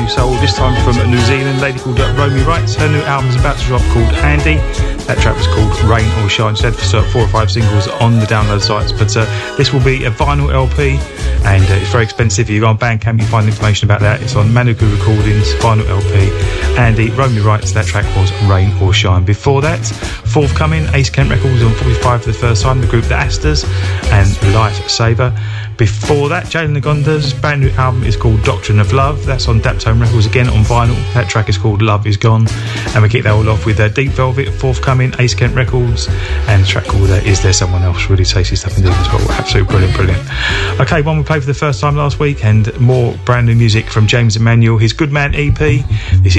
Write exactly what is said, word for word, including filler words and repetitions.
soul, this time from New Zealand, a lady called Romy Wrights. Her new album is about to drop called Andy. That track was called Rain or Shine. She had four or five singles on the download sites, but uh, this will be a vinyl L P, and uh, it's very expensive. If you go on Bandcamp, you find information about that. It's on Manuku Recordings, vinyl L P. Andy, Romy Wrights, that track was Rain or Shine. Before that, forthcoming, Ace Kent Records on forty-five for the first time, the group The Asters, and Lifesaver. Before that, Jalen Nagonda's brand new album is called Doctrine of Love. That's on Daptone Records, again on vinyl. That track is called Love Is Gone. And we kick that all off with uh, Deep Velvet, forthcoming, Ace Kent Records, and a track called uh, Is There Someone Else? Really tasty stuff indeed as well. Absolutely brilliant, brilliant. Okay, one we played for the first time last week, and more brand new music from James Emanuel, his Good Man E P. This is